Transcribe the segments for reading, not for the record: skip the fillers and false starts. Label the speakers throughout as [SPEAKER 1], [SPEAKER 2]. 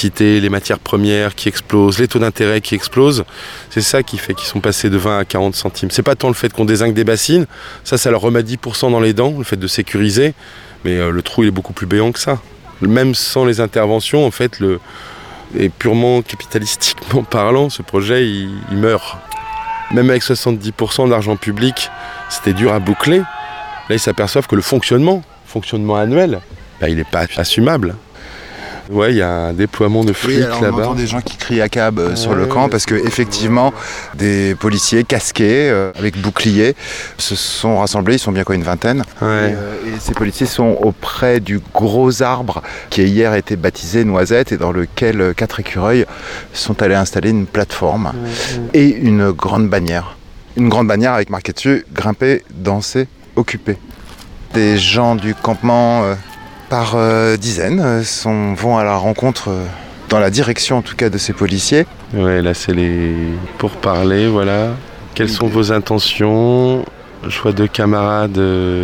[SPEAKER 1] l'électricité, les matières premières qui explosent, les taux d'intérêt qui explosent. C'est ça qui fait qu'ils sont passés de 20 à 40 centimes. C'est pas tant le fait qu'on dézingue des bassines, ça leur remet 10% dans les dents, le fait de sécuriser, mais le trou il est beaucoup plus béant que ça. Même sans les interventions, en fait, et purement capitalistiquement parlant, ce projet il meurt. Même avec 70% d'argent public, c'était dur à boucler. Là, ils s'aperçoivent que le fonctionnement annuel, il n'est pas assumable. Ouais, il y a un déploiement de flics là-bas.
[SPEAKER 2] On entend des gens qui crient à cab sur le camp parce que effectivement, des policiers casqués avec boucliers se sont rassemblés. Ils sont bien une vingtaine.
[SPEAKER 1] Ouais.
[SPEAKER 2] Et ces policiers sont auprès du gros arbre qui hier a été baptisé Noisette et dans lequel 4 écureuils sont allés installer une plateforme et une grande bannière. Une grande bannière avec marqué dessus « Grimper, danser, occuper ». Des gens du campement par dizaines vont à la rencontre dans la direction en tout cas de ces policiers.
[SPEAKER 1] Ouais, là c'est les pourparlers, voilà. Quelles sont vos intentions? Je vois 2 camarades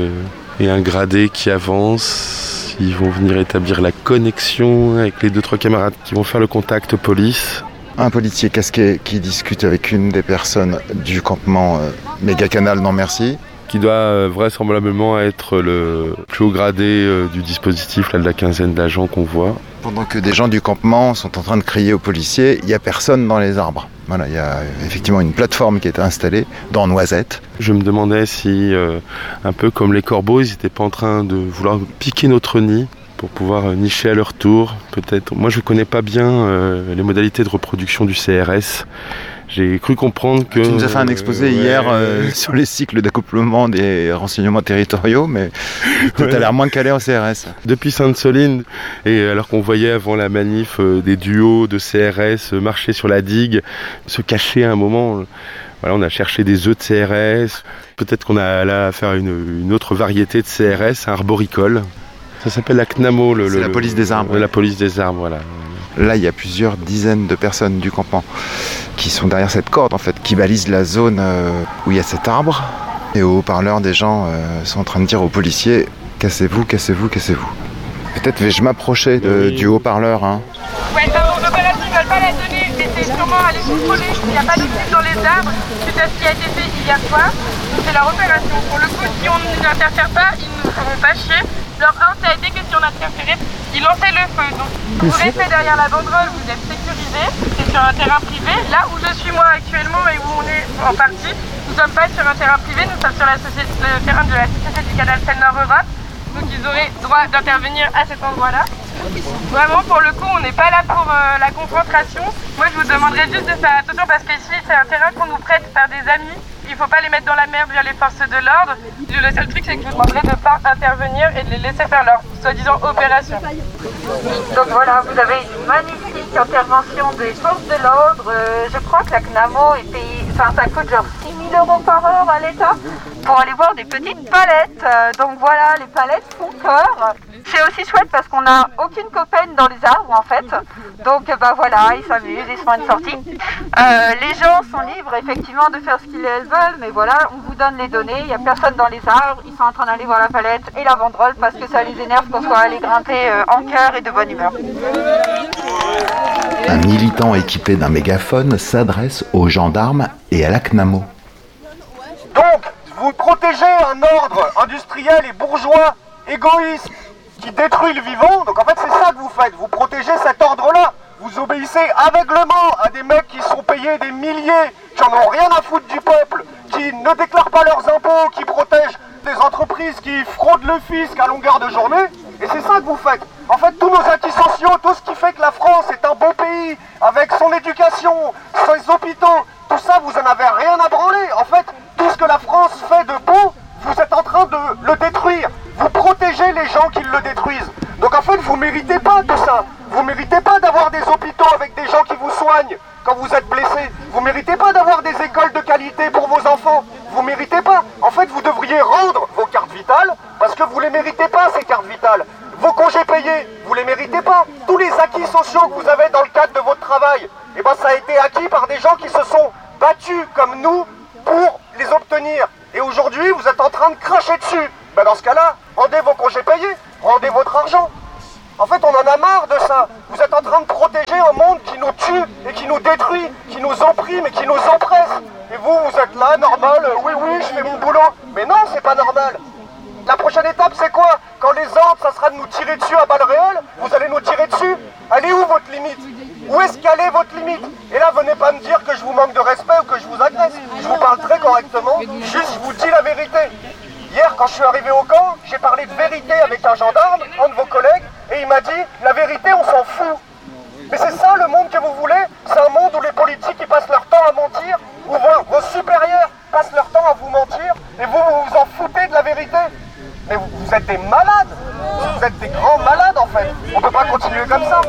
[SPEAKER 1] et un gradé qui avancent. Ils vont venir établir la connexion avec les 2-3 camarades qui vont faire le contact police.
[SPEAKER 2] Un policier casqué qui discute avec une des personnes du campement Méga Canal, non merci.
[SPEAKER 1] Qui doit vraisemblablement être le plus haut gradé du dispositif, là, de la quinzaine d'agents qu'on voit.
[SPEAKER 2] Pendant que des gens du campement sont en train de crier aux policiers, il n'y a personne dans les arbres. Voilà, il y a effectivement une plateforme qui est installée dans Noisette.
[SPEAKER 1] Je me demandais si, un peu comme les corbeaux, ils n'étaient pas en train de vouloir piquer notre nid pour pouvoir nicher à leur tour, peut-être. Moi, je ne connais pas bien les modalités de reproduction du CRS. J'ai cru comprendre que...
[SPEAKER 2] Tu nous as fait un exposé hier sur les cycles d'accouplement des renseignements territoriaux, mais tu as l'air moins calé en CRS.
[SPEAKER 1] Depuis Sainte-Soline, et alors qu'on voyait avant la manif des duos de CRS marcher sur la digue, se cacher à un moment... Voilà, on a cherché des œufs de CRS. Peut-être qu'on a là à faire une autre variété de CRS, un arboricole. Ça s'appelle la CNAMO.
[SPEAKER 2] C'est la police des arbres.
[SPEAKER 1] La police des arbres, voilà.
[SPEAKER 2] Là, il y a plusieurs dizaines de personnes du campement qui sont derrière cette corde, en fait, qui balisent la zone où il y a cet arbre. Et au haut-parleur, des gens sont en train de dire aux policiers « Cassez-vous, cassez-vous, cassez-vous ». Peut-être vais-je m'approcher du haut-parleur. Hein.
[SPEAKER 3] Ouais, l'opération, ils ne veulent pas la donner, mais c'est sûrement aller contrôler s'il n'y a pas de fil dans les arbres, suite à ce qui a été fait hier soir. Donc c'est leur opération. Pour le coup, si on n'interfère pas, ils ne nous feront pas chier. Leur 1, ça a été que si on interférait, ils lançaient le feu. Donc vous restez derrière la banderole, vous êtes sécurisé, c'est sur un terrain privé. Là où je suis moi actuellement et où on est en partie, nous ne sommes pas sur un terrain privé, nous sommes sur le terrain de la Société du Canal Seine-Nord-Europe. Donc ils auraient droit d'intervenir à cet endroit-là. Vraiment, pour le coup, on n'est pas là pour la confrontation. Moi, je vous demanderais juste de faire attention parce qu'ici, c'est un terrain qu'on nous prête par des amis. Il ne faut pas les mettre dans la merde via les forces de l'ordre. Le seul truc, c'est que je vous demanderais de ne pas intervenir et de les laisser faire leur soi-disant opération. Donc voilà, vous avez une magnifique intervention des forces de l'ordre. Je crois que la CNAMO est payée, ça coûte genre 6 000 € par heure à l'État pour aller voir des petites palettes. Donc voilà, les palettes font peur. C'est aussi chouette parce qu'on n'a aucune copaine dans les arbres en fait. Donc voilà, ils s'amusent, ils se font une sortie. Les gens sont libres effectivement de faire ce qu'ils veulent, mais voilà, on vous donne les données, il n'y a personne dans les arbres, ils sont en train d'aller voir la palette et la banderole parce que ça les énerve qu'on soit allé grimper en cœur et de bonne humeur.
[SPEAKER 2] Un militant équipé d'un mégaphone s'adresse aux gendarmes et à la CNAMO.
[SPEAKER 4] Donc, vous protégez un ordre industriel et bourgeois égoïste qui détruit le vivant, donc en fait c'est ça que vous faites, vous protégez cet ordre-là. Vous obéissez aveuglement à des mecs qui sont payés des milliers, qui en ont rien à foutre du peuple, qui ne déclarent pas leurs impôts, qui protègent des entreprises qui fraudent le fisc à longueur de journée. Et c'est ça que vous faites. En fait, tous nos acquis sociaux, tout ce qui fait que la France est un beau pays, avec son éducation, ses hôpitaux, tout ça, vous en avez rien à branler. En fait, tout ce que la France fait de beau, vous êtes en train de le détruire. Vous protégez les gens qui le détruisent. Donc en fait, vous ne méritez pas tout ça. Vous ne méritez pas d'avoir des hôpitaux avec des gens qui vous soignent quand vous êtes blessés. Vous ne méritez pas d'avoir des écoles de qualité pour vos enfants. Vous ne méritez pas. En fait, vous devriez rendre vos cartes vitales parce que vous ne les méritez pas, ces cartes vitales. Vos congés payés, vous ne les méritez pas. Tous les acquis sociaux que vous avez dans le cadre de votre travail, eh ben, ça a été acquis par des gens qui se sont battus comme nous pour les obtenir. Et aujourd'hui, vous êtes en train de cracher dessus. Ben, dans ce cas-là, rendez vos congés payés, rendez votre argent. En fait, on en a marre de ça. Vous êtes en train de protéger nous tirer dessus à balles réelles, vous allez nous tirer dessus. Elle est où votre limite? Où est-ce qu'elle est votre limite? Et là, venez pas me dire que je vous manque de respect ou que je vous agresse. Je vous parle très correctement, juste je vous dis la vérité. Hier, quand je suis arrivé au camp, j'ai parlé de vérité avec un gendarme, un de vos collègues, et il m'a dit, la vérité, on s'en fout. Mais c'est ça le monde que vous voulez? C'est un monde où les politiques ils passent leur temps à mentir, où vos supérieurs passent leur temps à vous mentir, et vous vous en foutez de la vérité. Mais vous êtes des malades. Vous êtes des grands malades en fait. On peut pas continuer comme ça.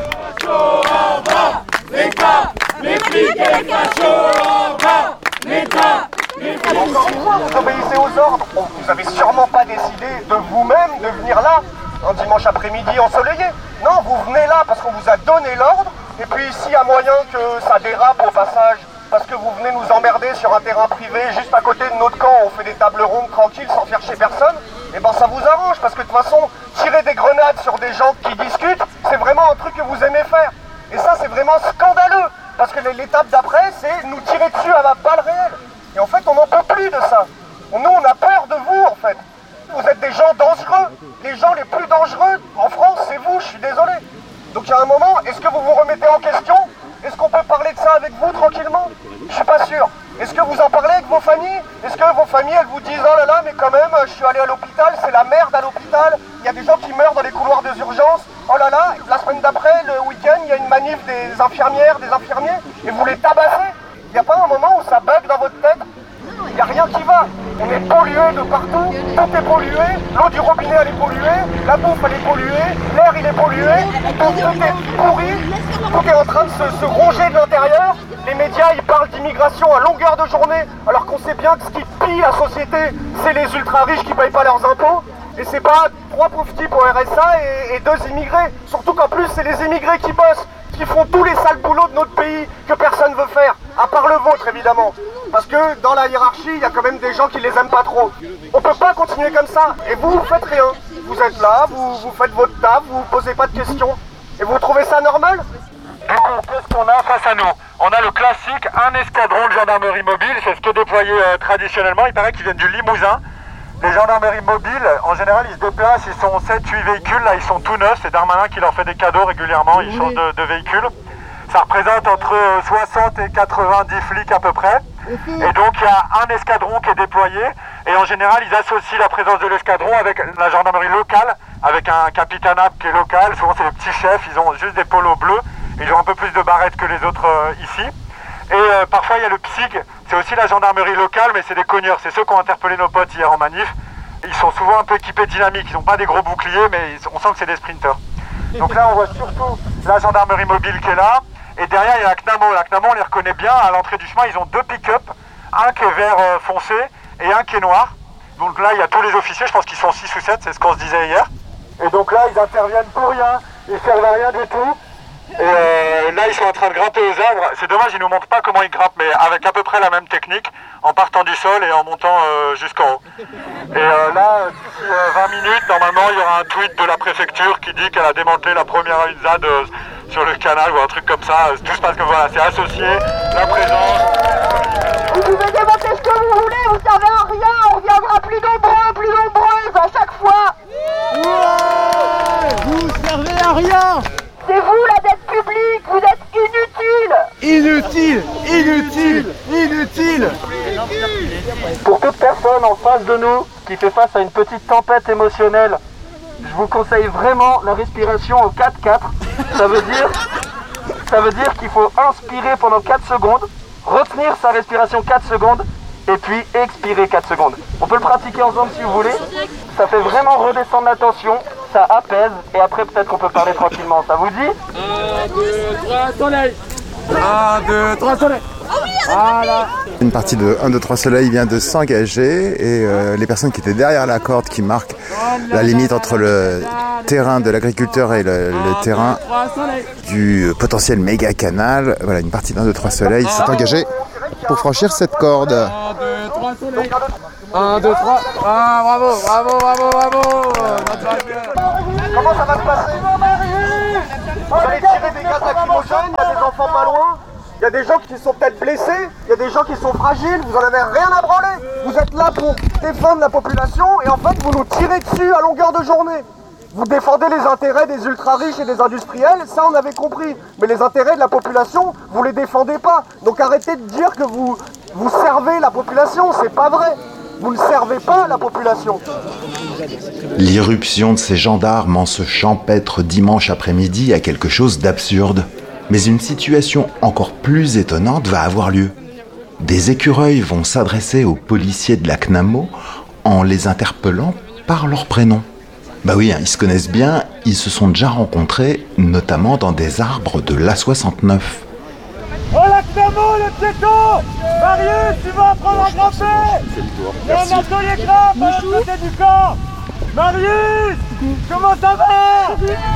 [SPEAKER 4] Encore une fois, vous obéissez aux ordres. Vous n'avez sûrement pas décidé de vous-même de venir là un dimanche après-midi ensoleillé. Non, vous venez là parce qu'on vous a donné l'ordre. Et puis s'il y a moyen que ça dérape au passage, parce que vous venez nous emmerder sur un terrain privé juste à côté de notre camp, on fait des tables rondes tranquilles sans faire chez personne, et ben ça vous arrange parce que de toute façon, tirer des grenades sur des gens qui discutent, c'est vraiment un truc que vous aimez faire. Et ça c'est vraiment scandaleux, parce que l'étape d'après c'est nous tirer dessus à la balle réelle. Et en fait on n'en peut plus de ça. Nous on a peur de vous en fait. Vous êtes des gens dangereux. Les gens les plus dangereux en France c'est vous, je suis désolé. Donc il y a un moment, est-ce que vous vous remettez en question? Est-ce qu'on peut parler de ça avec vous tranquillement? Je suis pas sûr. Est-ce que vous en parlez avec vos familles? Est-ce que vos familles elles vous disent oh là là mais quand même je suis allé à l'hôpital, c'est la merde à l'hôpital, il y a des gens qui meurent dans les couloirs des urgences, oh là là, la semaine d'après, le week-end, il y a une manif des infirmières, des infirmiers, et vous les tabassez? Il n'y a pas un moment où ça bug dans votre tête? Il n'y a rien qui va. On est pollué de partout, tout est pollué, l'eau du robinet elle est polluée, la bouffe elle est polluée, l'air il est pollué, tout est pourri, tout est en train de se ronger de l'intérieur. Les médias ils parlent d'immigration à longueur de journée, alors qu'on sait bien que ce qui pille la société, c'est les ultra riches qui payent pas leurs impôts. Et c'est pas 3 pauvres types au RSA et 2 immigrés. Surtout qu'en plus c'est les immigrés qui bossent, qui font tous les sales boulots de notre pays que personne veut faire, à part le vôtre évidemment. Parce que dans la hiérarchie, il y a quand même des gens qui les aiment pas trop. On peut pas continuer comme ça. Et vous faites rien. Vous êtes là, vous faites votre taf, vous posez pas de questions. Et vous trouvez ça normal?
[SPEAKER 5] Du coup, qu'est-ce qu'on a face à nous? On a le classique, un escadron de gendarmerie mobile, c'est ce qui est déployé traditionnellement. Il paraît qu'ils viennent du Limousin. Les gendarmeries mobiles, en général, ils se déplacent, ils sont 7-8 véhicules, là ils sont tout neufs, c'est Darmanin qui leur fait des cadeaux régulièrement, ils changent de véhicules. Ça représente entre 60 et 90 flics à peu près. Et donc il y a un escadron qui est déployé, et en général ils associent la présence de l'escadron avec la gendarmerie locale, avec un capitanat qui est local, souvent c'est les petits chefs, ils ont juste des polos bleus, ils ont un peu plus de barrettes que les autres ici. Et parfois il y a le PSIG, c'est aussi la gendarmerie locale, mais c'est des cogneurs, c'est ceux qui ont interpellé nos potes hier en manif. Ils sont souvent un peu équipés de dynamique, ils n'ont pas des gros boucliers, mais on sent que c'est des sprinters. Donc là on voit surtout la gendarmerie mobile qui est là, et derrière il y a la CNAMO. La CNAMO on les reconnaît bien, à l'entrée du chemin ils ont 2 pick-up, un qui est vert foncé et un qui est noir. Donc là il y a tous les officiers, je pense qu'ils sont 6 ou 7, c'est ce qu'on se disait hier. Et donc là ils interviennent pour rien, ils servent à rien du tout. Et là ils sont en train de grimper aux arbres, c'est dommage ils nous montrent pas comment ils grimpent, mais avec à peu près la même technique, en partant du sol et en montant jusqu'en haut. Et là, d'ici 20 minutes, normalement il y aura un tweet de la préfecture qui dit qu'elle a démantelé la première UNZAD sur le canal ou un truc comme ça. Tout se passe comme voilà, c'est associé, la présence.
[SPEAKER 3] Vous pouvez démonter ce que vous voulez, vous servez à rien, on reviendra plus nombreux à chaque fois.
[SPEAKER 6] Ouais, vous servez à rien.
[SPEAKER 3] C'est vous la dette publique, vous êtes inutile.
[SPEAKER 6] Inutile.
[SPEAKER 5] Pour toute personne en face de nous qui fait face à une petite tempête émotionnelle, je vous conseille vraiment la respiration au 4-4. Ça veut dire qu'il faut inspirer pendant 4 secondes, retenir sa respiration 4 secondes et puis expirer 4 secondes. On peut le pratiquer ensemble si vous voulez. Ça fait vraiment redescendre la tension, ça apaise et après peut-être qu'on peut parler tranquillement. Ça vous dit?
[SPEAKER 6] 1, 2, 3, soleil. 1, 2, 3, soleil. Voilà.
[SPEAKER 2] Une partie de 1, 2, 3 soleil vient de s'engager et les personnes qui étaient derrière la corde qui marquent la limite entre le terrain de l'agriculteur et le terrain du potentiel méga canal, voilà, une partie d'1, 2, 3 soleil s'est engagée pour franchir cette corde.
[SPEAKER 6] 1, 2, 3 soleil. 1, 2, 3. Ah, bravo.
[SPEAKER 4] Comment ça va se passer? Vous allez tirer des gaz lacrymogènes, il y a des enfants pas loin, il y a des gens qui sont peut-être blessés, il y a des gens qui sont fragiles, vous en avez rien à branler. Vous êtes là pour défendre la population et en fait vous nous tirez dessus à longueur de journée. Vous défendez les intérêts des ultra-riches et des industriels, ça on avait compris. Mais les intérêts de la population, vous les défendez pas. Donc arrêtez de dire que vous servez la population, c'est pas vrai. Vous ne servez pas la population.
[SPEAKER 2] L'irruption de ces gendarmes en ce champêtre dimanche après-midi a quelque chose d'absurde. Mais une situation encore plus étonnante va avoir lieu. Des écureuils vont s'adresser aux policiers de la CNAMO en les interpellant par leur prénom. Bah oui, ils se connaissent bien, ils se sont déjà rencontrés, notamment dans des arbres de l'A69.
[SPEAKER 5] Oh la CNAMO, le piéton! Marius, tu vas apprendre à grimper! Il y a un atelier grimpe à la côté du camp! Marius! Comment ça va?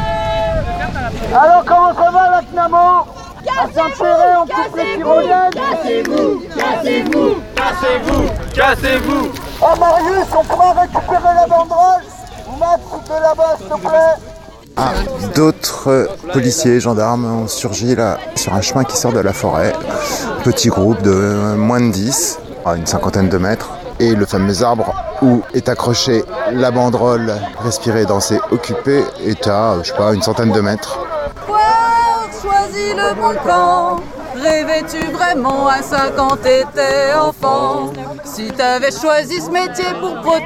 [SPEAKER 4] Alors comment ça va la CNAMO? À Saint-Péret, on coupe les tyroliennes.
[SPEAKER 6] Cassez-vous! Cassez-vous! Cassez-vous! Cassez-vous!
[SPEAKER 4] Oh Marius, on pourra récupérer la banderole? Max, de là-bas, s'il te plaît.
[SPEAKER 2] D'autres policiers, gendarmes ont surgi là sur un chemin qui sort de la forêt. Petit groupe de moins de 10, à une cinquantaine de mètres. Et le fameux arbre où est accrochée la banderole « Respirer, danser, occuper » est à, je sais pas, une centaine de mètres.
[SPEAKER 7] Choisis le bon camp. Rêvais-tu vraiment à ça quand t'étais enfant? Si t'avais choisi ce métier pour protéger